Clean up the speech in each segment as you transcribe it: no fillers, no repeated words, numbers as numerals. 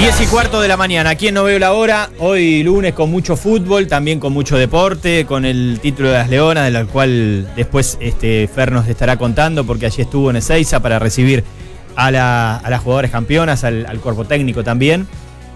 10:15 de la mañana, aquí en No Veo la Hora, hoy lunes con mucho fútbol, también con mucho deporte, con el título de las Leonas, de la cual después Fer nos estará contando, porque allí estuvo en Ezeiza para recibir a las jugadoras campeonas, al cuerpo técnico también,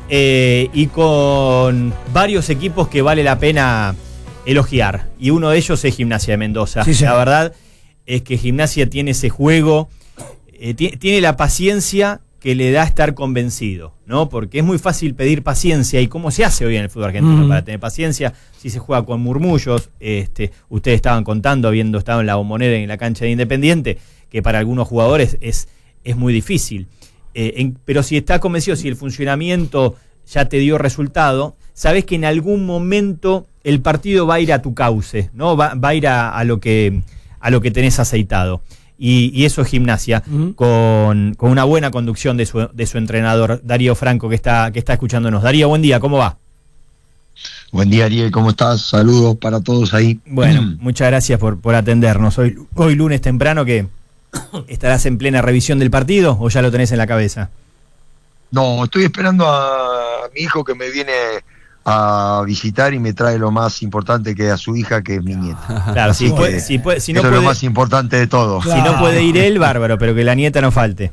y con varios equipos que vale la pena elogiar, y uno de ellos es Gimnasia de Mendoza. Sí. La verdad es que Gimnasia tiene ese juego, tiene la paciencia que le da estar convencido, ¿no? Porque es muy fácil pedir paciencia, y cómo se hace hoy en el fútbol argentino para tener paciencia, si se juega con murmullos. Ustedes estaban contando, habiendo estado en la Bombonera y en la cancha de Independiente, que para algunos jugadores es muy difícil. Pero si estás convencido, si el funcionamiento ya te dio resultado, sabés que en algún momento el partido va a ir a tu cauce, ¿no? Va a ir a lo que tenés aceitado. Y eso es Gimnasia, con una buena conducción de su entrenador, Darío Franco, que está escuchándonos. Darío, buen día, ¿cómo va? Buen día, Ariel, ¿cómo estás? Saludos para todos ahí. Bueno, muchas gracias por atendernos. Hoy lunes temprano, que ¿estarás en plena revisión del partido o ya lo tenés en la cabeza? No, estoy esperando a mi hijo, que me viene a visitar y me trae lo más importante, que es a su hija, que es mi nieta. Claro, si no eso es puede, lo más importante de todo. Si no puede ir él, bárbaro, pero que la nieta no falte.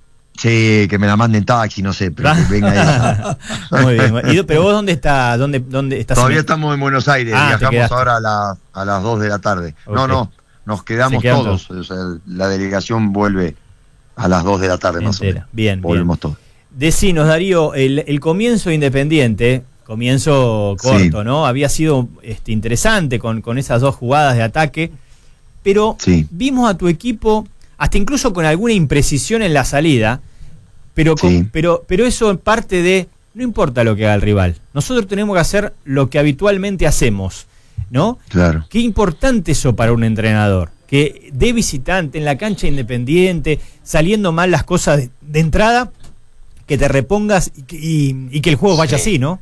Sí, que me la manden taxi, no sé, pero que venga ella. Muy bien. ¿Pero vos dónde estás? ¿Dónde estás? Todavía estamos en Buenos Aires, viajamos ahora a las 2 de la tarde. Okay. No, nos quedamos todos. O sea, la delegación vuelve a las 2 de la tarde más o menos. Bien, volvemos todos. Decinos, Darío, el comienzo Independiente, comienzo corto, sí, ¿no? Había sido interesante con esas dos jugadas de ataque, pero vimos a tu equipo hasta incluso con alguna imprecisión en la salida, pero eso en parte de, no importa lo que haga el rival, nosotros tenemos que hacer lo que habitualmente hacemos, ¿no? Claro. Qué importante eso para un entrenador, que de visitante en la cancha Independiente, saliendo mal las cosas de entrada, que te repongas y que el juego vaya así, ¿no?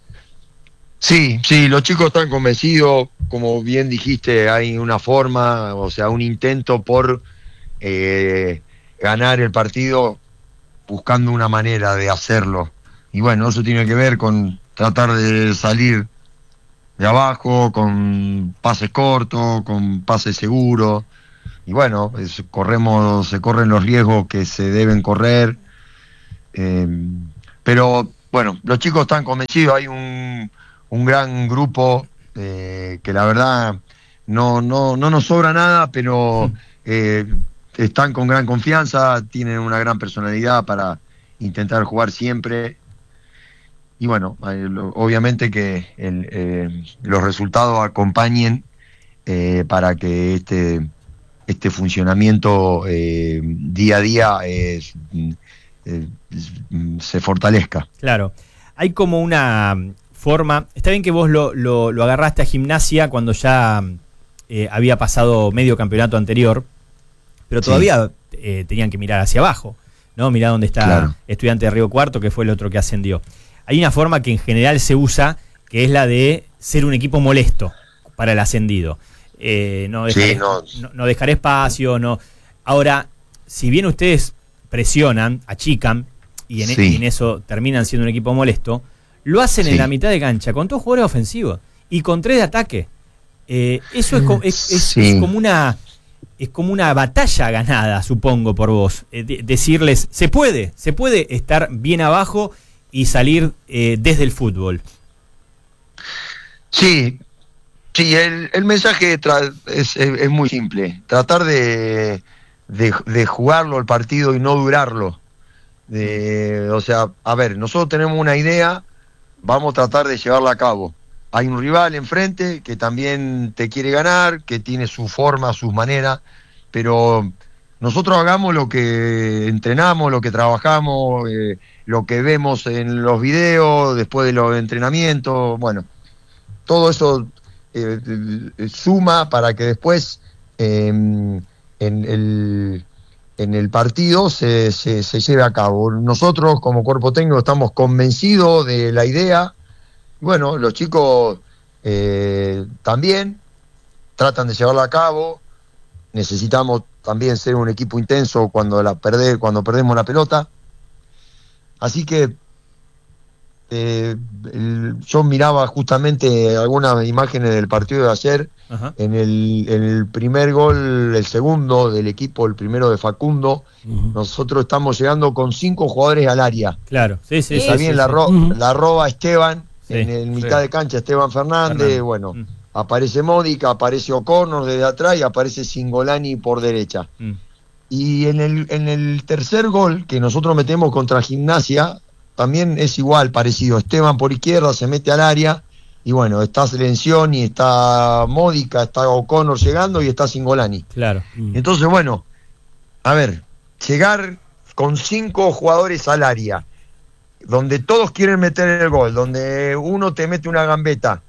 Sí, los chicos están convencidos, como bien dijiste, hay una forma, o sea, un intento por ganar el partido, buscando una manera de hacerlo. Y bueno, eso tiene que ver con tratar de salir de abajo, con pases cortos, con pases seguros. Y bueno, se corren los riesgos que se deben correr. Pero bueno, los chicos están convencidos, hay un gran grupo que la verdad no nos sobra nada, pero están con gran confianza, tienen una gran personalidad para intentar jugar siempre. Y bueno, obviamente que los resultados acompañen para que este funcionamiento día a día se fortalezca. Claro, hay como una forma, está bien que vos lo agarraste a Gimnasia cuando ya había pasado medio campeonato anterior, pero todavía tenían que mirar hacia abajo, ¿no? Mirá dónde está Estudiante de Río Cuarto, que fue el otro que ascendió. Hay una forma que en general se usa, que es la de ser un equipo molesto para el ascendido. No dejar espacio, no. Ahora, si bien ustedes presionan, achican, y en eso terminan siendo un equipo molesto, lo hacen en la mitad de cancha, con 2 jugadores ofensivos y con 3 de ataque. Eso es como una batalla ganada, supongo, por vos. Decirles, se puede estar bien abajo y salir desde el fútbol. Sí, el mensaje es muy simple. Tratar de jugarlo el partido y no durarlo. O sea, a ver, nosotros tenemos una idea, vamos a tratar de llevarla a cabo. Hay un rival enfrente que también te quiere ganar, que tiene su forma, sus maneras, pero nosotros hagamos lo que entrenamos, lo que trabajamos, lo que vemos en los videos, después de los entrenamientos, bueno, todo eso suma para que después en el partido se lleve a cabo. Nosotros como cuerpo técnico estamos convencidos de la idea. Bueno, los chicos también tratan de llevarla a cabo. Necesitamos también ser un equipo intenso cuando perdemos la pelota. Así que yo miraba justamente algunas imágenes del partido de ayer. Ajá. En el primer gol, el segundo del equipo, el primero de Facundo, nosotros estamos llegando con 5 jugadores al área. Claro, sí, sí. Está sí, bien, sí, la roba Esteban, Sí, en el mitad de cancha Esteban Fernández, bueno, Mm. aparece Módica, aparece O'Connor desde atrás y aparece Singolani por derecha. Mm. Y en el tercer gol que nosotros metemos contra Gimnasia, también es igual, parecido. Esteban por izquierda se mete al área, y bueno, está Lencioni, está Módica, está O'Connor llegando y está Singolani. Claro. Entonces, bueno, a ver, llegar con 5 jugadores al área, donde todos quieren meter el gol, donde uno te mete una gambeta,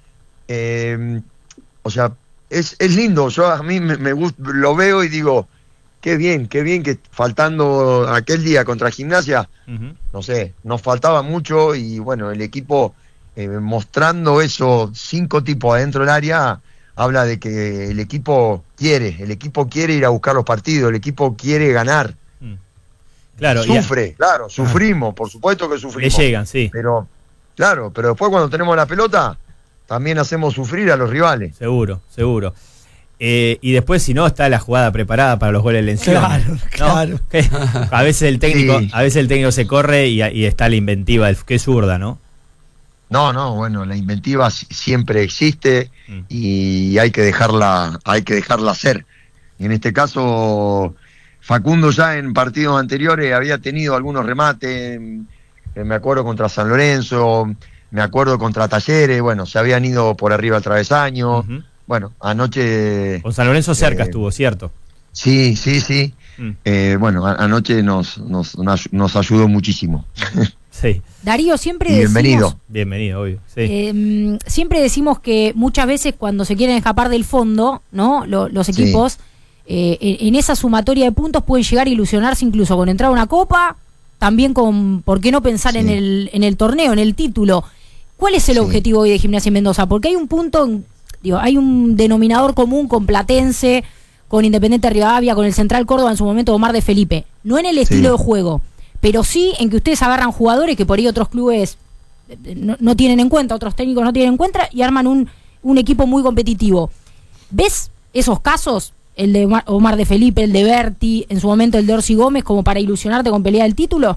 o sea, es lindo. Yo a mí me gusta, lo veo y digo, qué bien que faltando aquel día contra Gimnasia, Ujú. no sé, nos faltaba mucho y bueno, el equipo mostrando esos 5 tipos adentro del área, habla de que el equipo quiere ir a buscar los partidos, el equipo quiere ganar. Claro. Sufre, claro, sufrimos, por supuesto que Le sufrimos. llegan, sí. Pero, claro, pero después cuando tenemos la pelota, también hacemos sufrir a los rivales. Seguro, seguro. Y después, si no, está la jugada preparada para los goles de Lencioni. Claro, ¿no? claro. Que a veces el técnico, Sí. a veces el técnico se corre y está la inventiva, que es zurda, ¿no? No, bueno, la inventiva siempre existe y hay que dejarla hacer. Y en este caso, Facundo ya en partidos anteriores había tenido algunos remates, me acuerdo contra San Lorenzo, me acuerdo contra Talleres, bueno, se habían ido por arriba al travesaño. Ujú. Bueno, anoche... Con San Lorenzo cerca estuvo, ¿cierto? Sí. Bueno, anoche nos ayudó muchísimo. Sí. Darío, siempre Y bienvenido. decimos, Bienvenido, obvio. Sí. siempre decimos que muchas veces cuando se quieren escapar del fondo, ¿no? Los Sí. equipos, en esa sumatoria de puntos pueden llegar a ilusionarse incluso con entrar a una copa, también con, ¿por qué no pensar Sí. en el torneo, en el título? ¿Cuál es el Sí. objetivo hoy de Gimnasia en Mendoza? Porque hay un punto, hay un denominador común con Platense, con Independiente Rivadavia, con el Central Córdoba, en su momento Omar de Felipe. No en el estilo de juego, pero sí en que ustedes agarran jugadores que por ahí otros clubes no tienen en cuenta, otros técnicos no tienen en cuenta, y arman un equipo muy competitivo. ¿Ves esos casos? El de Omar de Felipe, el de Berti, en su momento el de Orsi Gómez, como para ilusionarte con pelea del título.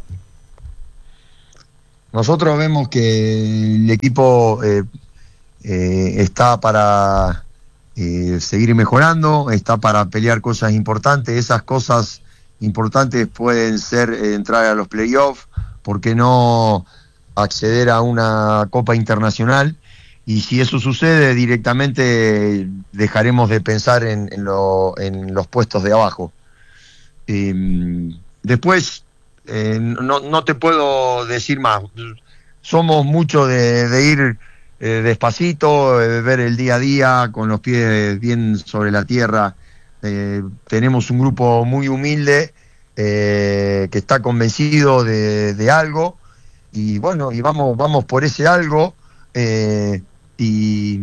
Nosotros vemos que el equipo está para seguir mejorando, está para pelear cosas importantes. Esas cosas importantes pueden ser entrar a los playoffs, ¿por qué no acceder a una Copa Internacional? Y si eso sucede, directamente dejaremos de pensar en los puestos de abajo. Después, no te puedo decir más. Somos mucho de ir despacito, ver el día a día, con los pies bien sobre la tierra. Tenemos un grupo muy humilde que está convencido de algo, y bueno, y vamos por ese algo. Y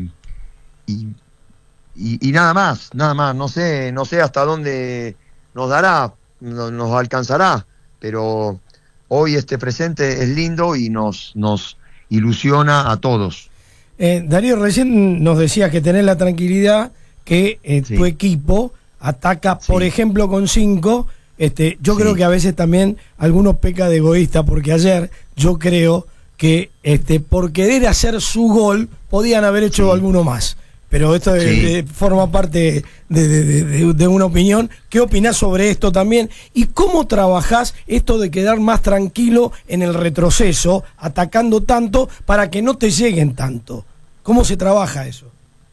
nada más, no sé hasta dónde nos dará, nos alcanzará, pero hoy este presente es lindo y nos ilusiona a todos. Darío, recién nos decías que tenés la tranquilidad que Sí. tu equipo ataca, por Sí. ejemplo, con 5. Yo Sí. creo que a veces también algunos peca de egoísta, porque ayer yo creo que por querer hacer su gol podían haber hecho Sí. alguno más. Pero esto Sí. forma parte de una opinión. ¿Qué opinás sobre esto también? ¿Y cómo trabajás esto de quedar más tranquilo en el retroceso, atacando tanto para que no te lleguen tanto? ¿Cómo se trabaja eso?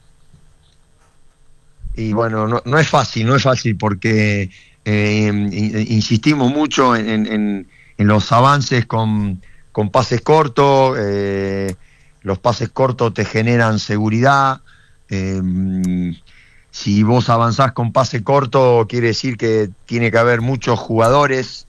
Y bueno, no es fácil porque insistimos mucho en los avances con pases cortos. Los pases cortos te generan seguridad. Si vos avanzás con pase corto, quiere decir que tiene que haber muchos jugadores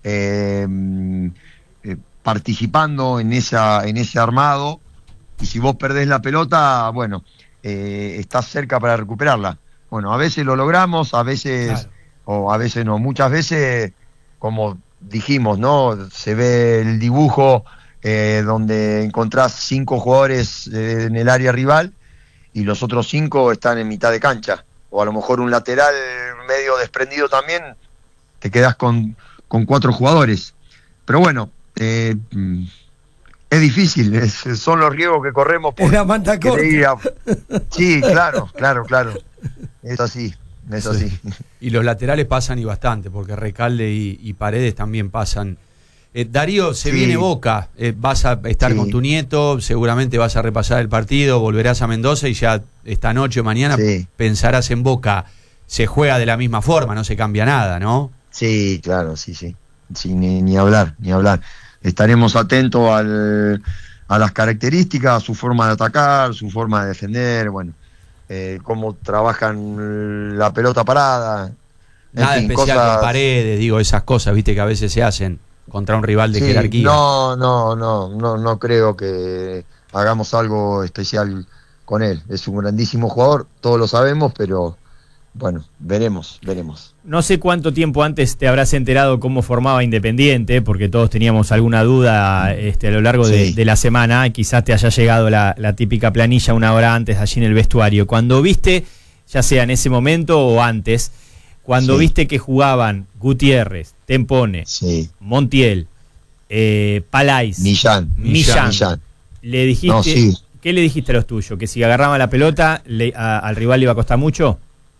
participando en ese armado, y si vos perdés la pelota, bueno, estás cerca para recuperarla. Bueno, a veces lo logramos, a veces, Claro. o a veces no, muchas veces, como dijimos, ¿no? Se ve el dibujo donde encontrás 5 jugadores en el área rival y los otros 5 están en mitad de cancha, o a lo mejor un lateral medio desprendido también, te quedás con 4 jugadores. Pero bueno, es difícil, son los riesgos que corremos por la manta corta. Sí, claro. Es así. Sí. Y los laterales pasan y bastante, porque Recalde y Paredes también pasan. Darío, se viene Boca, vas a estar con tu nieto, seguramente vas a repasar el partido, volverás a Mendoza y ya esta noche o mañana pensarás en Boca. Se juega de la misma forma, no se cambia nada, ¿no? Sí, claro, sí, ni hablar. Estaremos atentos a las características, a su forma de atacar, su forma de defender, bueno, cómo trabajan la pelota parada. Nada especial con Paredes, digo, esas cosas, viste, que a veces se hacen contra un rival de jerarquía. No creo que hagamos algo especial con él. Es un grandísimo jugador, todos lo sabemos, pero bueno, veremos. No sé cuánto tiempo antes te habrás enterado cómo formaba Independiente, porque todos teníamos alguna duda a lo largo de la semana. Quizás te haya llegado la típica planilla una hora antes allí en el vestuario. Cuando viste, ya sea en ese momento o antes, cuando viste que jugaban Gutiérrez, Tempone, Montiel, Palais, Millán, le dijiste, ¿qué le dijiste a los tuyos? ¿Que si agarraban la pelota al rival le iba a costar mucho?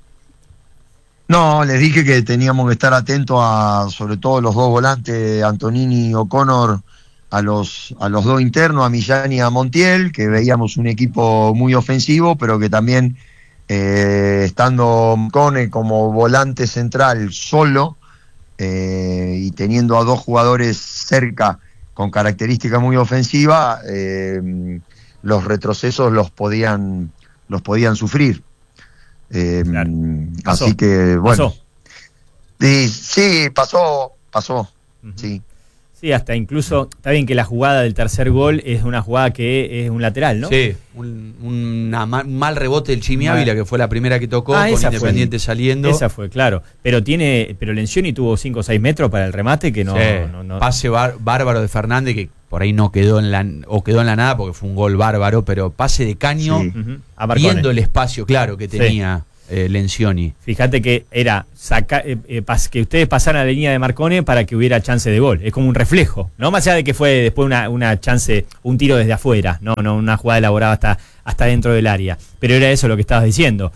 No, les dije que teníamos que estar atentos a, sobre todo los 2 volantes, Antonini y O'Connor, a los 2 internos, a Millán y a Montiel, que veíamos un equipo muy ofensivo, pero que también estando Cone como volante central solo y teniendo a 2 jugadores cerca con características muy ofensivas, los retrocesos los podían sufrir. Claro. Así que bueno, pasó. Sí. Sí, hasta incluso, está bien que la jugada del tercer gol es una jugada que es un lateral, ¿no? Sí, un mal rebote del Chimi Ávila, que fue la primera que tocó, con Independiente saliendo. Esa fue, claro. Pero Lencioni tuvo 5 o 6 metros para el remate, que no. Pase bárbaro de Fernández, que por ahí no quedó en la nada, porque fue un gol bárbaro, pero pase de caño, viendo el espacio claro que tenía Lencioni. Fíjate que era que ustedes pasaran a la línea de Marcone para que hubiera chance de gol. Es como un reflejo, ¿no? Más allá de que fue después una chance, un tiro desde afuera, no una jugada elaborada hasta dentro del área. Pero era eso lo que estabas diciendo.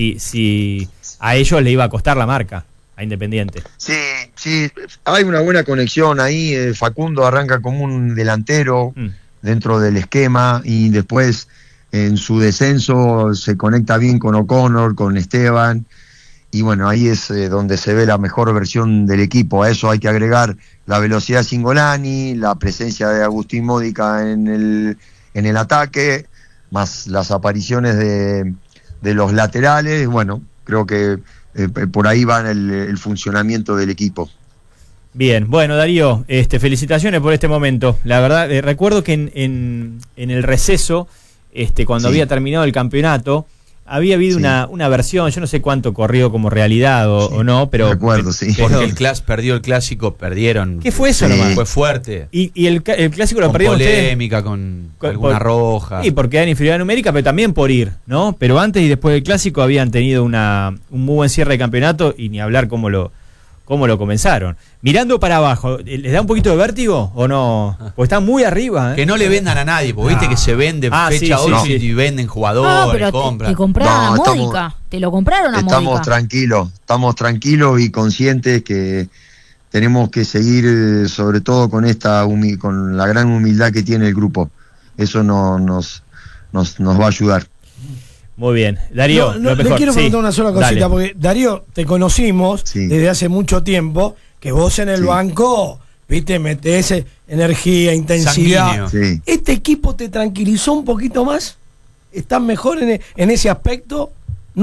Si a ellos le iba a costar la marca, a Independiente. Sí, hay una buena conexión ahí. Facundo arranca como un delantero dentro del esquema y después en su descenso se conecta bien con O'Connor, con Esteban, y bueno, ahí es donde se ve la mejor versión del equipo. A eso hay que agregar la velocidad de Cingolani, la presencia de Agustín Módica en el ataque, más las apariciones de los laterales. Bueno, creo que por ahí va el funcionamiento del equipo. Bien, bueno, Darío, felicitaciones por este momento. La verdad, recuerdo que en el receso, cuando había terminado el campeonato, había habido una versión, yo no sé cuánto corrió como realidad o no, pero recuerdo, porque el perdió el clásico, perdieron. ¿Qué fue eso nomás? Fue fuerte. Y el clásico lo perdieron ustedes. Polémica con alguna roja. Sí, porque eran inferioridad numérica, pero también por ir, ¿no? Pero antes y después del clásico habían tenido un muy buen cierre de campeonato, y ni hablar cómo lo comenzaron. Mirando para abajo, ¿les da un poquito de vértigo o no? Porque están muy arriba. Que no le vendan a nadie, porque viste que se vende fecha 8 y venden jugadores, pero compran. Te compraron a Módica, te lo compraron a Módica. Estamos tranquilos y conscientes que tenemos que seguir, sobre todo con con la gran humildad que tiene el grupo. Eso nos va a ayudar. Muy bien. Darío, le quiero preguntar una sola cosita, porque Darío, te conocimos desde hace mucho tiempo, que vos en el banco, viste, metés energía, intensidad. ¿Este equipo te tranquilizó un poquito más? ¿Estás mejor en ese aspecto?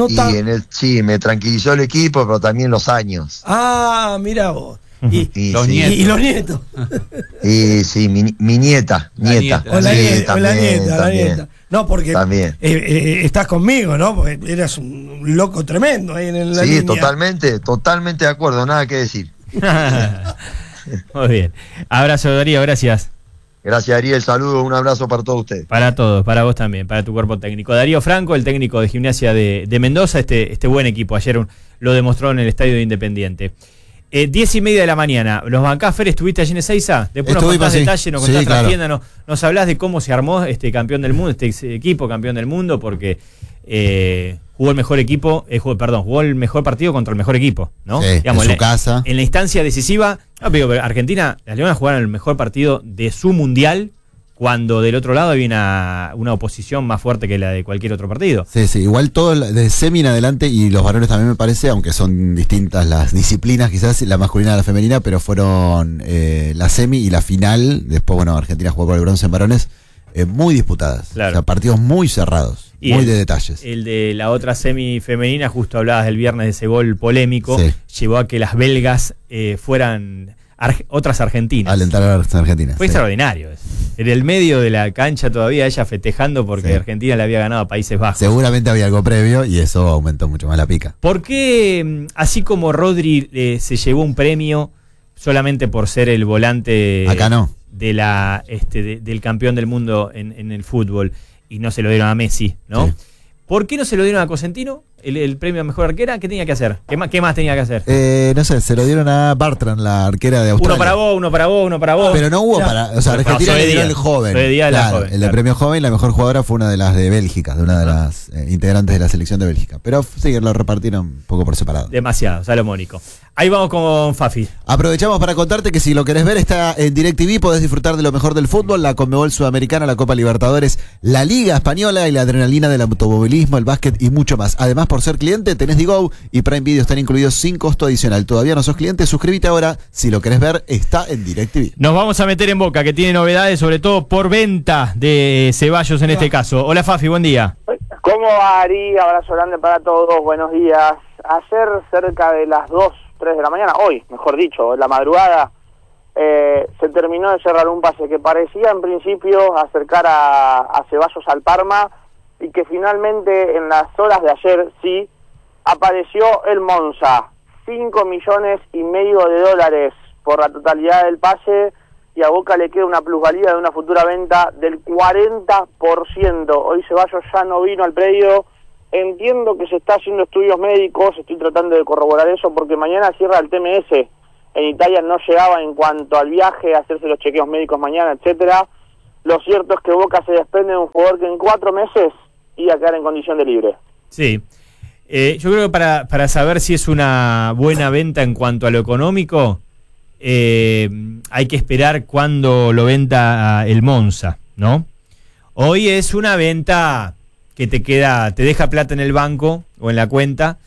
Sí, me tranquilizó el equipo, pero también los años. Ah, mira vos. Y los nietos. Y sí, mi nieta. O la nieta. No, porque estás conmigo, ¿no? Porque eras un loco tremendo ahí en la línea. Sí, totalmente de acuerdo, nada que decir. Muy bien. Abrazo, Darío, gracias. Gracias, Ariel. Saludos, un abrazo para todos ustedes. Para todos, para vos también, para tu cuerpo técnico. Darío Franco, el técnico de Gimnasia de Mendoza, este buen equipo. Ayer lo demostró en el estadio de Independiente. 10:30 de la mañana. ¿Los bancás, Fer? ¿Estuviste allí en Ezeiza? Después nos contás detalles, nos contás trastienda, nos hablás de cómo se armó este campeón del mundo, este equipo campeón del mundo, porque jugó el mejor equipo, jugó el mejor partido contra el mejor equipo, ¿no? Sí, digamos, en su casa. En la instancia decisiva, pero Argentina, las Leonas jugaron el mejor partido de su mundial, cuando del otro lado había una oposición más fuerte que la de cualquier otro partido. Sí, igual todo de semi en adelante, y los varones también me parece, aunque son distintas las disciplinas, quizás la masculina y la femenina, pero fueron la semi y la final, después bueno, Argentina jugó por el bronce en varones, muy disputadas, claro. O sea, partidos muy cerrados, y muy de detalles. El de la otra semi femenina, justo hablabas del viernes de ese gol polémico, llevó a que las belgas fueran otras argentinas. Alentar a las argentinas. Fue extraordinario eso. En el medio de la cancha todavía ella festejando porque Argentina le había ganado a Países Bajos. Seguramente había algo previo y eso aumentó mucho más la pica. ¿Por qué, así como Rodri se llevó un premio solamente por ser el volante acá no. de del campeón del mundo en el fútbol y no se lo dieron a Messi, ¿no? Sí. ¿Por qué no se lo dieron a Cosentino? El premio a mejor arquera, ¿qué tenía que hacer? ¿Qué más tenía que hacer? No sé, se lo dieron a Bartran, la arquera de Australia. Uno para vos. Pero no hubo o sea, Argentina le dio el joven. Claro, el de premio joven, la mejor jugadora fue una de las de Bélgica, de una de las integrantes de la selección de Bélgica. Pero sí, lo repartieron un poco por separado. Demasiado, salomónico. Ahí vamos con Fafi. Aprovechamos para contarte que si lo querés ver, está en DirecTV, podés disfrutar de lo mejor del fútbol, la Conmebol Sudamericana, la Copa Libertadores, la Liga Española y la adrenalina del automovilismo, el básquet y mucho más. Además, por ser cliente, tenés Digo y Prime Video están incluidos sin costo adicional. Todavía no sos cliente, suscríbete ahora. Si lo querés ver, está en DirecTV. Nos vamos a meter en Boca, que tiene novedades, sobre todo por venta de Ceballos en este caso. Hola Fafi, buen día. ¿Cómo va, Ari? Abrazo grande para todos, buenos días. Ayer, cerca de las 2, 3 de la mañana, hoy, mejor dicho, en la madrugada, se terminó de cerrar un pase que parecía en principio acercar a Ceballos al Parma, y que finalmente en las horas de ayer sí apareció el Monza, $5,5 millones por la totalidad del pase, y a Boca le queda una plusvalía de una futura venta del 40%. Hoy Ceballos ya no vino al predio. Entiendo que se está haciendo estudios médicos, estoy tratando de corroborar eso, porque mañana cierra el TMS. En Italia no llegaba en cuanto al viaje, a hacerse los chequeos médicos mañana, etcétera. Lo cierto es que Boca se desprende de un jugador que en 4 meses iba a quedar en condición de libre. Sí. Yo creo que para saber si es una buena venta en cuanto a lo económico, hay que esperar cuando lo venda el Monza, ¿no? Hoy es una venta que te deja plata en el banco o en la cuenta,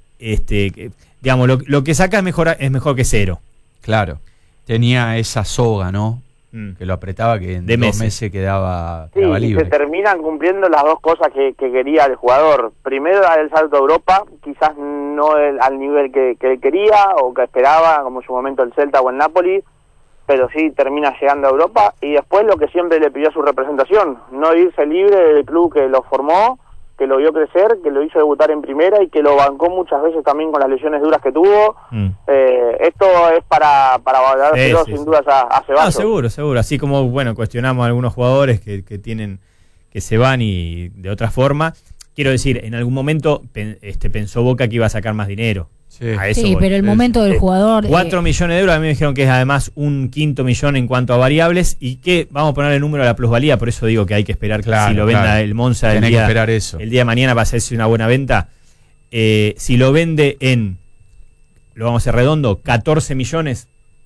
digamos, lo que saca es mejor que cero. Claro, tenía esa soga, ¿no? Que lo apretaba, que en 2 meses quedaba libre. Y se terminan cumpliendo las dos cosas que quería el jugador. Primero, dar el salto a Europa, quizás no al nivel que él quería o que esperaba, como en su momento el Celta o el Napoli, pero sí termina llegando a Europa. Y después lo que siempre le pidió a su representación, no irse libre del club que lo formó, que lo vio crecer, que lo hizo debutar en primera y que lo bancó muchas veces también con las lesiones duras que tuvo. Esto es para valorárselo sin dudas a Ceballos. Seguro. Así como, bueno, cuestionamos a algunos jugadores que se van y de otra forma. Quiero decir, en algún momento pensó Boca que iba a sacar más dinero. Sí, pero el momento del jugador... 4 millones de euros, a mí me dijeron que es además un $5 millón en cuanto a variables, y que vamos a poner el número a la plusvalía, por eso digo que hay que esperar si lo venda el Monza el día de mañana va a ser una buena venta. Si lo vende lo vamos a hacer redondo, 14 millones,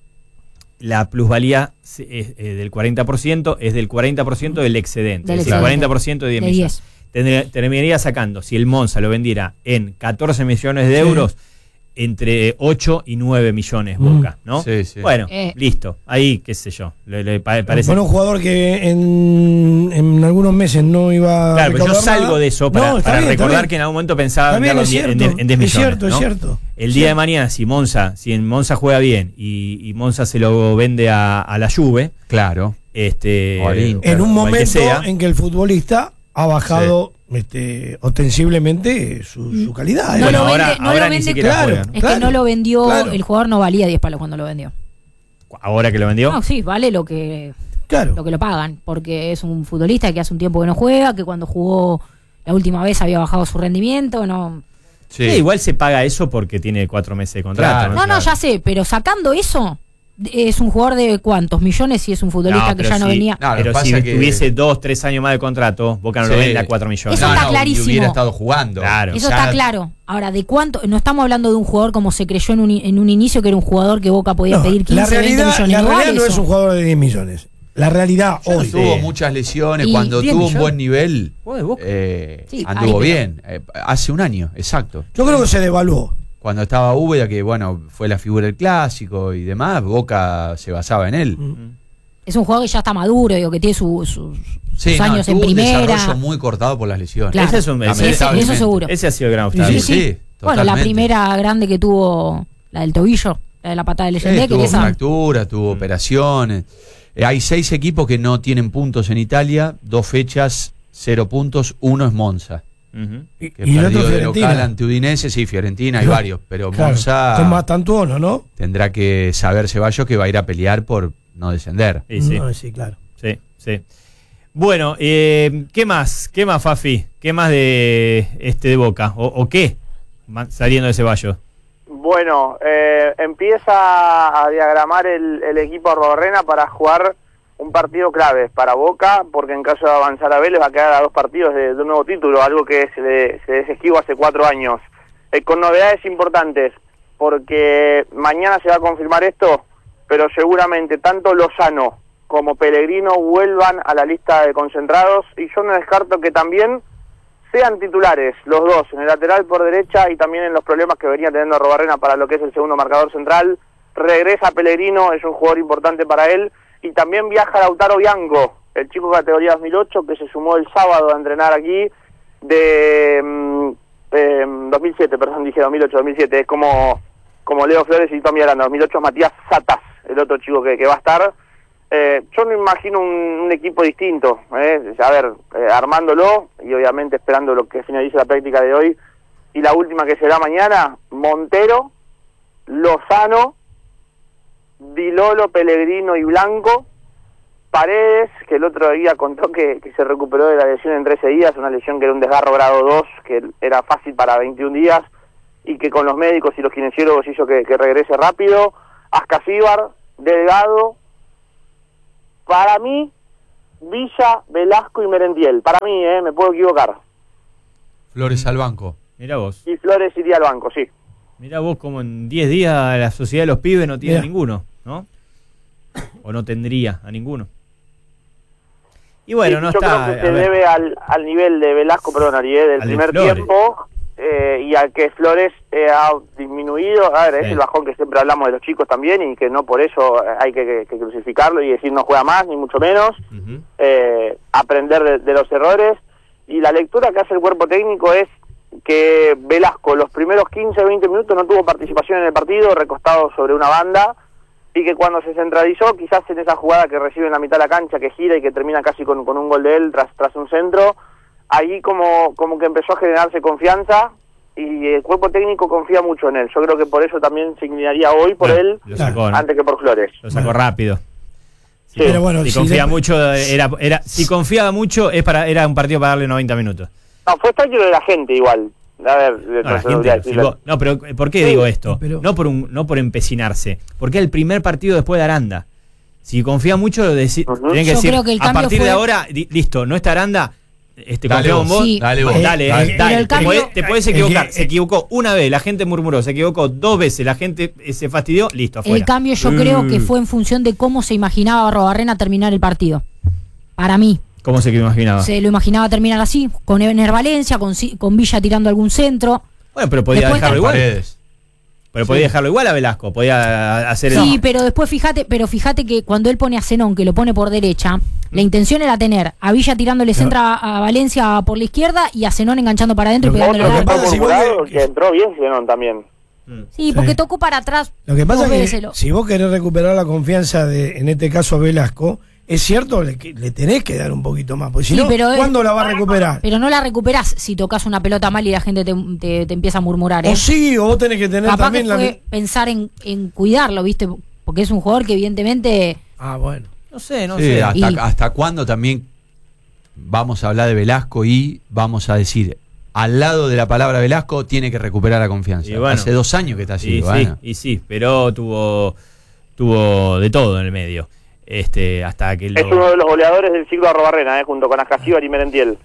la plusvalía es del 40%, es del 40% del excedente, es decir, 40% de 10 millones. Terminaría sacando, si el Monza lo vendiera en 14 millones de euros, entre 8 y 9 millones Boca, ¿no? Sí. Bueno, listo. Ahí, qué sé yo. Le parece. Bueno, un jugador que en algunos meses no iba a pero yo salgo de eso para recordar que en algún momento pensaba venderlo en 10 millones. Es cierto. El día de mañana, si en Monza juega bien y Monza se lo vende a la Juve, claro. En un momento en que el futbolista ha bajado ostensiblemente su calidad. Ahora ni siquiera juega, ¿no? Es que no lo vendió, el jugador no valía 10 palos cuando lo vendió. ¿Ahora que lo vendió? No, sí, vale lo que Claro. lo que lo pagan, porque es un futbolista que hace un tiempo que no juega, que cuando jugó la última vez había bajado su rendimiento, no. Sí. Igual se paga eso porque tiene 4 meses de contrato. Claro. No, ya sé, pero sacando eso, es un jugador de ¿cuántos millones si es un futbolista que pero ya no si- venía? No, lo pero que si pasa que- tuviese 2, 3 años más de contrato, Boca no lo Sí. vende a 4 millones. Eso está clarísimo. Y hubiera estado jugando. Claro. Eso Ya- está claro. Ahora, ¿de cuánto? No estamos hablando de un jugador como se creyó en un inicio, que era un jugador que Boca podía No, pedir 15, la 20 realidad, millones. la No realidad vale no es eso. un jugador de 10 millones. La realidad hoy. Tuvo Sí. muchas lesiones. Y Cuando 10 tuvo un millones. buen nivel, Jugó de Boca. Sí, anduvo ahí, bien. Hace un año, exacto. Yo creo que se devaluó. Cuando estaba Úbeda, que bueno, fue la figura del clásico y demás, Boca se basaba en él. Es un jugador que ya está maduro, digo, que tiene sus Sí, no, años en tuvo un primera. desarrollo muy cortado por las lesiones. Claro. Ese es un- ese- Lamentablemente. eso seguro. Ese ha sido el gran obstáculo. Sí, sí, Bueno, la totalmente. primera grande que tuvo, la del tobillo, la de la patada del Leyendé, que tuvo esa. fractura, tuvo operaciones. Hay 6 equipos que no tienen puntos en Italia, 2 fechas, 0 puntos, uno es Monza. Ujú. Y Que el perdió otro de local Fiorentina. ante Udinese, sí, Fiorentina, hay Claro. varios, pero Claro, Monza con Mastantuono, ¿no? tendrá que saber Ceballos que va a ir a pelear por no descender. Sí, sí. No, sí, claro. Sí, sí. Bueno, ¿qué más? ¿Qué más, Fafi? ¿Qué más de Boca? ¿O qué? Saliendo de Ceballos. Bueno, empieza a diagramar el equipo Arrobarrena para jugar un partido clave para Boca, porque en caso de avanzar a Vélez va a quedar a 2 partidos de un nuevo título, algo que se desesquivó hace 4 años. Con novedades importantes, porque mañana se va a confirmar esto, pero seguramente tanto Lozano como Pellegrino vuelvan a la lista de concentrados, y yo no descarto que también sean titulares los dos, en el lateral por derecha y también en los problemas que venía teniendo Arrobarrena para lo que es el segundo marcador central. Regresa Pellegrino, es un jugador importante para él, y también viaja Lautaro Bianco, el chico de categoría 2008 que se sumó el sábado a entrenar aquí, de 2007, perdón, dije 2008-2007, es como Leo Flores y Tommy Aranda. 2008 es Matías Satas, el otro chico que va a estar. Yo me imagino un equipo distinto, a ver, armándolo y obviamente esperando lo que finalice la práctica de hoy, y la última que será mañana: Montero, Lozano, Di Lolo, Pellegrino y Blanco, Paredes, que el otro día contó que se recuperó de la lesión en 13 días, una lesión que era un desgarro grado 2, que era fácil para 21 días, y que con los médicos y los kinesiólogos hizo que regrese rápido. Ascasíbar, Delgado, para mí, Villa, Velasco y Merentiel. Para mí, me puedo equivocar. Flores al banco. Mirá vos. Y Flores iría al banco, sí. Mirá vos como en 10 días la sociedad de los pibes no tiene Mirá. ninguno, ¿no? O no tendría a ninguno. Y bueno, Sí, no yo está... creo que a se ver, debe al nivel de Velasco, perdón, Ariel, del Al de primer Flores. tiempo, y al que Flores ha disminuido. A ver, Sí. es el bajón que siempre hablamos de los chicos también, y que no por eso hay que crucificarlo y decir no juega más, ni mucho menos. ujú. Aprender de los errores, y la lectura que hace el cuerpo técnico es que Velasco los primeros 15-20 minutos no tuvo participación en el partido, recostado sobre una banda, y que cuando se centralizó, quizás en esa jugada que recibe en la mitad de la cancha, que gira y que termina casi con un gol de él tras un centro, ahí como que empezó a generarse confianza, y el cuerpo técnico confía mucho en él. Yo creo que por eso también se inclinaría hoy por Bueno, él lo sacó, ¿no? antes que por Flores. Lo sacó Bueno. rápido. Sí. Pero bueno, si si confía le- mucho, si confiaba mucho, era un partido para darle 90 minutos. No, fue tranquilo de la gente igual. A ver, No, la no, gente lo silbó. No, pero ¿por qué Sí, digo esto? pero- No por empecinarse. Porque es el primer partido después de Aranda. Si confía mucho, Ujú. tenés que Yo decir, creo que el a cambio partir fue- de ahora, listo, no está Aranda, Dale confiamos en vos, vos. Sí. dale vos. Dale, Pero dale. el cambio- Te podés equivocar. que- Se equivocó una vez, la gente murmuró. Se equivocó 2 veces, la gente se fastidió, listo, afuera. El cambio yo creo que fue en función de cómo se imaginaba Arrobarrena terminar el partido. Para mí. ¿Cómo se imaginaba? Se lo imaginaba terminar así, con Ebener Valencia, con Villa tirando algún centro. Bueno, pero podía Después dejarlo igual. Paredes. Pero podía dejarlo igual a Velasco. Podía hacer Sí, el... pero después fíjate que cuando él pone a Zenón, que lo pone por derecha, la intención era tener a Villa tirándole centro a Valencia por la izquierda y a Zenón enganchando para adentro y Lo que- pegándole Otro al que pasa fue si vos murmurado, que- que entró bien Zenón también. Sí, Sí. porque tocó para atrás. Lo que pasa dos es veces que si vos querés recuperar la confianza de, en este caso, Velasco, es cierto, le tenés que dar un poquito más, porque si Sí, no, pero ¿cuándo la va a recuperar? Pero no la recuperás si tocas una pelota mal y la gente te empieza a murmurar. O sí, o vos tenés que tener Capaz que también fue pensar en cuidarlo, ¿viste? Porque es un jugador que evidentemente Ah, bueno. No sé. Sí, hasta cuándo también vamos a hablar de Velasco y vamos a decir, al lado de la palabra Velasco, tiene que recuperar la confianza. Y bueno, hace 2 años que está así. Sí, pero tuvo de todo en el medio. Hasta que es uno de los goleadores del siglo Arrobarrena, junto con Ascasíbar y Merentiel.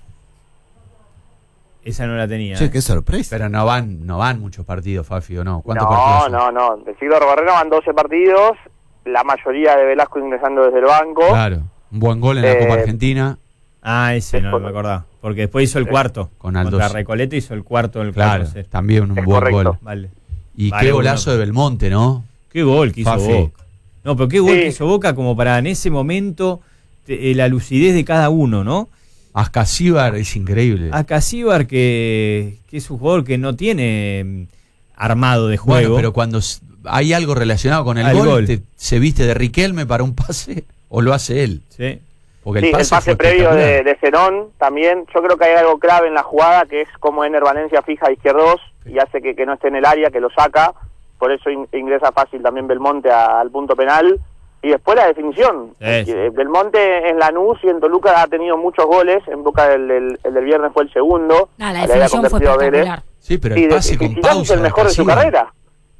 Esa no la tenía. Che, qué sorpresa. Pero no van muchos partidos, Fafi, ¿o no? ¿Cuántos No, partidos son? no. Del siglo Arrobarrena van 12 partidos, la mayoría de Velasco ingresando desde el banco. Claro, un buen gol en la Copa Argentina. Ese no me acordaba. Porque después hizo el cuarto. Con Aldo. Contra Recoleta hizo el cuarto del Claro, 4-0. también un Es buen correcto. gol. Vale. Y Vale, qué golazo bueno. de Belmonte, ¿no? Qué gol que hizo Fafi. Boca. No, pero qué gol Sí. que hizo Boca como para en ese momento la lucidez de cada uno, ¿no? Ascasíbar es increíble. A Casíbar, que es un jugador que no tiene armado de juego. Bueno, pero cuando hay algo relacionado con el Al gol, gol. se viste de Riquelme para un pase o lo hace él. Sí. Porque Sí, el pase fue previo espectacular. de Zenón también. Yo creo que hay algo clave en la jugada, que es como Ener Valencia fija a izquierdos y hace que no esté en el área, que lo saca. Por eso ingresa fácil también Belmonte al punto penal. Y después la definición. Sí. Belmonte en Lanús y en Toluca ha tenido muchos goles. En Boca el del viernes fue el segundo. La Le había definición fue convertido a Vélez. espectacular. Sí, pero Sí, el pase con Zidane es pausa el mejor de su Ascasíbar. carrera.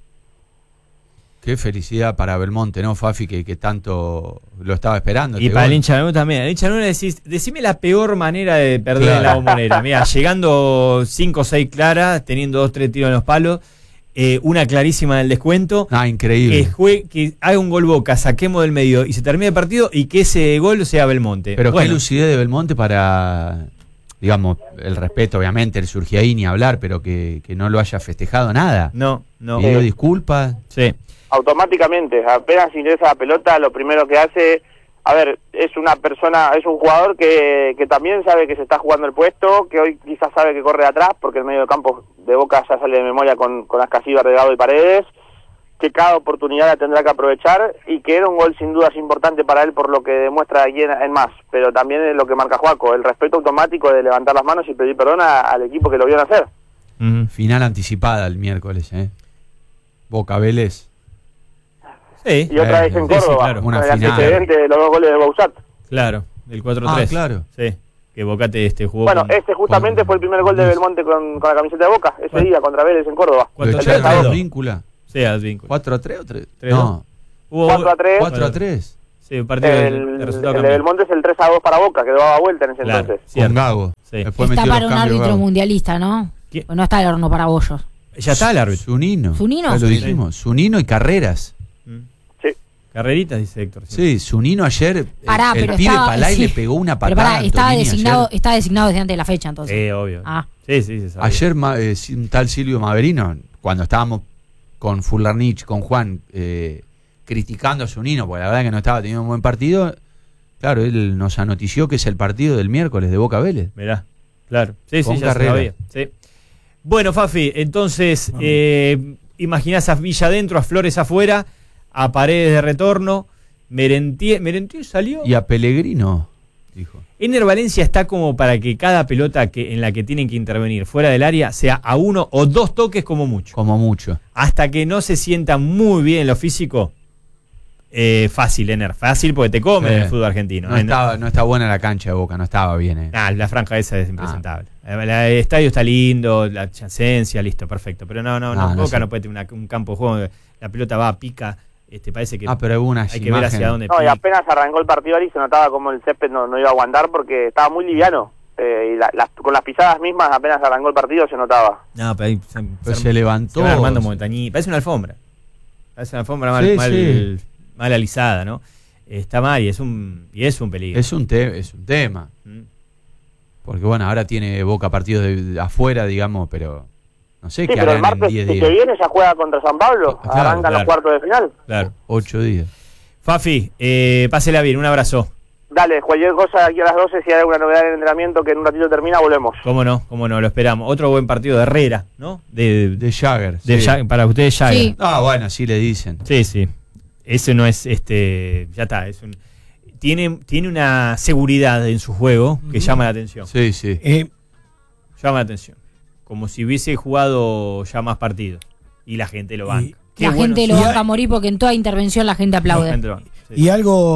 Qué felicidad para Belmonte, ¿no, Fafi? Que tanto lo estaba esperando. Y este para el gol. hincha de Lanús también. El hincha de Lanús decís, decime la peor manera de perder Claro. en la Bombonera. Mira, llegando 5 o 6 claras, teniendo 2 o 3 tiros en los palos, una clarísima en el descuento. Increíble. Que haga un gol Boca, saquemos del medio y se termine el partido y que ese gol sea Belmonte. Pero qué bueno, lucidez de Belmonte para, digamos, el respeto, obviamente, él surgía ahí ni hablar, pero que no lo haya festejado nada. no. Pidió disculpas. Sí. Automáticamente, apenas ingresa la pelota, lo primero que hace, a ver, es un jugador que también sabe que se está jugando el puesto, que hoy quizás sabe que corre de atrás, porque el medio de campo de Boca ya sale de memoria con Ascasíbar, Delgado y Paredes, que cada oportunidad la tendrá que aprovechar, y que era un gol sin dudas importante para él por lo que demuestra aquí en más, pero también es lo que marca Juaco, el respeto automático de levantar las manos y pedir perdón al equipo que lo vio nacer. Final anticipada el miércoles, ¿eh? Boca Vélez. Sí, Y otra vez en sí, sí, Córdoba, claro. Una con el final. antecedente de los 2 goles de Bausat. claro, del 4-3. Ah, claro. Sí, que Bocate jugó Bueno, con justamente fue el primer gol de Belmonte con la camiseta de Boca, ese Bueno. día contra Vélez en Córdoba. ¿Lo 4-3. echaron a 3-2. Advíncula? Sí, Advíncula. 4-3 o 3? 3-2. No, Hubo 4-3. 4-3. Sí, un partido El de resultado de cambió. Belmonte es el 3-2 para Boca, que daba vuelta en ese Claro. entonces. Cierto. Con Gago. Sí. Después Está metió para los un cambios árbitro Gago. mundialista, ¿no? ¿Quién? Pues no está el horno para bollos. Ya está el árbitro. Zunino. ¿Zunino? Ya lo Sí. dijimos. Zunino y Carreras. Sí. Carreritas, dice Héctor. Sí, Zunino ayer, Pará, el pero pibe estaba- Palay sí. le pegó una Pero patada pará, a estaba Antonini designado desde antes de la fecha, entonces. Sí, obvio. Ah. Sí, se sabía. Ayer un tal Silvio Maverino, cuando estábamos con Fularnich, con Juan, criticando a Zunino, porque la verdad que no estaba teniendo un buen partido, claro, él nos anotició que es el partido del miércoles de Boca Vélez. Mirá, claro. Sí, Con ya se Carrera. sabía. Sí. Bueno, Fafi, entonces, imaginás a Villa adentro, a Flores afuera, a Paredes de retorno, Merentiel salió. Y a Pellegrino, dijo. Ener Valencia está como para que cada pelota en la que tienen que intervenir fuera del área sea a 1 o 2 toques como mucho. Como mucho. Hasta que no se sienta muy bien en lo físico, fácil, Ener. Fácil porque te comen en el fútbol argentino. No está buena la cancha de Boca, no estaba bien. La franja esa es impresentable. El estadio está lindo, la chancencia, listo, perfecto. Pero no, Boca sé. no puede tener un campo de juego. La pelota va, pica, parece que Pero hubo unas hay que ver hacia imágenes. dónde No, y pica. apenas arrancó el partido ahí se notaba como el césped no iba a aguantar porque estaba muy liviano. Y con las pisadas mismas apenas arrancó el partido se notaba. No, pero ahí Pero se levantó. se van armando montañitas. Parece una alfombra. Parece una alfombra mal, Sí, mal, sí. mal alisada, ¿no? Está mal y es un peligro. Es un tema. Mm. Porque bueno, ahora tiene Boca partidos de afuera, digamos, pero no sé Sí, qué pero el harán en martes 10 que días. viene ya juega contra San Pablo. Claro, Arrancan claro. los cuartos de final. Claro. 8 días. Fafi, pásela bien, un abrazo. Dale, cualquier cosa aquí a las 12, si hay alguna novedad en el entrenamiento que en un ratito termina, volvemos. Cómo no, lo esperamos. Otro buen partido de Herrera, ¿no? De Jagger. sí. Para ustedes, Jagger. Sí. Bueno, así le dicen. Sí. Ese no es, ya está, tiene una seguridad en su juego que llama la atención. Sí. Llama la atención. Como si hubiese jugado ya más partidos. Y la gente lo banca. La gente lo sí. banca a morir porque en toda intervención la gente aplaude. La gente lo banca, sí. Y algo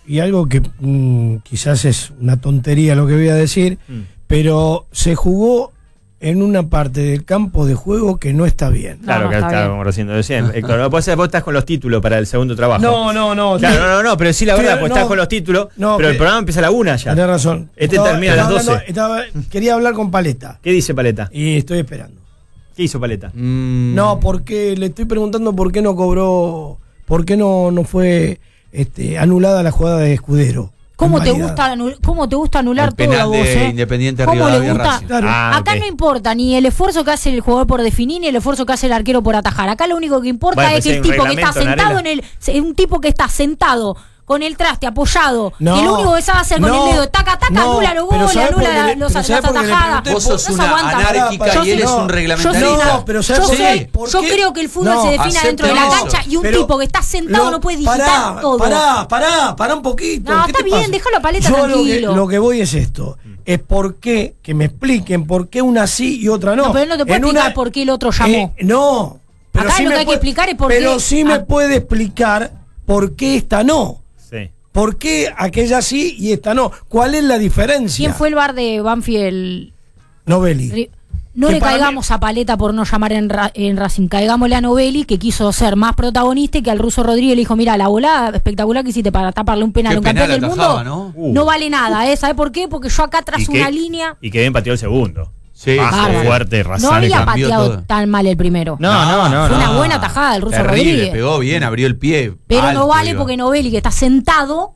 y algo que quizás es una tontería lo que voy a decir, pero se jugó en una parte del campo de juego que no está bien. Claro, No, que está está bien. como recién decían. Héctor, vos estás con los títulos para el segundo trabajo. No. Claro, no, pero sí la verdad, Pero pues no, estás con los títulos, no, pero el que- programa empieza a la 1 ya. Tenés razón. Termina a las 12. Quería hablar con Paleta ¿Qué dice Paleta? y estoy esperando. ¿Qué hizo Paleta? No, porque le estoy preguntando por qué no cobró, por qué no fue anulada la jugada de Escudero. ¿Cómo te Invalidada. gusta anular El penal todo a vos, de Independiente ¿Cómo le Rivadavia gusta? Racing. Claro. Acá ok. no importa ni el esfuerzo que hace el jugador por definir ni el esfuerzo que hace el arquero por atajar. Acá lo único que importa Bueno, es pues que el hay un tipo que está reglamento, sentado Narela. un tipo que está sentado con el traste apoyado, No, que lo único que sabe hacer con no, el dedo, taca, no, anula los pero goles, ¿sabe por qué anula le- las pero ¿sabe por qué le atajadas. pregunté? Vos sos No se una aguanta. anárquica Yo y él sí, es no, un reglamentario. No, pero ¿sabe por qué? ¿Por Yo qué? creo que el fútbol No, se define dentro de la acepten cancha eso. y un Pero- tipo que está sentado no puede digitar todo. Pará un poquito. No, ¿Qué está te bien, pasa? déjalo a Paleta Yo tranquilo. Lo que voy es esto. Es por qué, que me expliquen por qué una sí y otra no. No, pero él no te puede En explicar por qué el otro llamó. No. Pero Acá sí lo que me hay que explicar es por Pero qué- sí me puede explicar por qué esta no. Sí. ¿Por qué aquella sí y esta no? ¿Cuál es la diferencia? ¿Quién fue el bar de Banfield? Novelli. No Que le para caigamos a Paleta por no llamar en Racing, caigámosle a Novelli, que quiso ser más protagonista y que al ruso Rodríguez le dijo, mira, la volada espectacular que hiciste para taparle un penal a Qué un campeón penal del atajaba, mundo, ¿no? no vale nada, ¿sabes por qué? Porque yo acá trazo una línea. Y que bien pateó el segundo. Sí, Bajo, Bárbaro. fuerte, No Razane. había cambió pateado todo. tan mal el primero. No. Fue una buena tajada del ruso Terrible, Rodríguez. pegó bien, abrió el pie. Pero alto, no vale iba. porque Novelli, que está sentado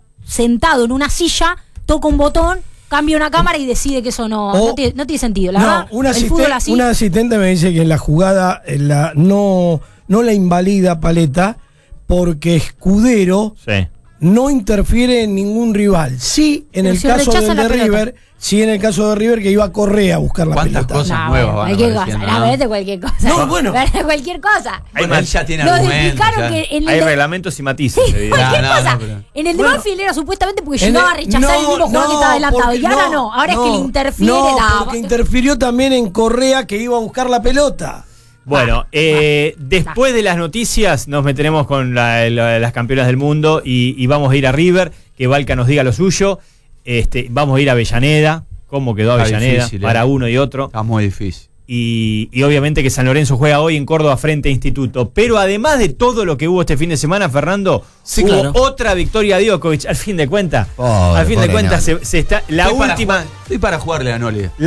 en una silla, toca un botón, cambia una cámara y decide que eso no tiene sentido. La verdad, el fútbol así. Una asistente me dice que en la jugada no la invalida Paleta porque Escudero Sí. no interfiere en ningún rival. Sí, en Pero el si caso rechaza del la de pelota. River, sí en el caso de River que iba a Correa a buscar la ¿Cuántas pelota. cosas No, nuevas bueno, van cualquier cosa, apareciendo, la ¿no? verdad de cualquier cosa. No, bueno. Cualquier cosa. Bueno, él ya tiene Nos argumentos. explicaron ya. que en Hay el de, reglamentos y matices. sí, evidente. cualquier No, cosa. pero- En el de Bueno. Banfield era supuestamente porque En llegaba a el- rechazar el mismo jugador que estaba adelantado. porque Y ahora no, ahora es que le interfiere no, la. porque interfirió también en Correa que iba a buscar la pelota. Bueno, después de las noticias nos meteremos con las campeonas del mundo y vamos a ir a River, que Valca nos diga lo suyo. Vamos a ir a Avellaneda, cómo quedó Está Avellaneda difícil, para uno y otro. Está muy difícil. Y obviamente que San Lorenzo juega hoy en Córdoba frente a Instituto. Pero además de todo lo que hubo este fin de semana, Fernando, Sí, hubo claro. otra victoria de Djokovic. Al fin de cuentas, Pobre, al fin de pobre cuentas Nole. se está la Estoy última. Estoy para jugarle a Nole.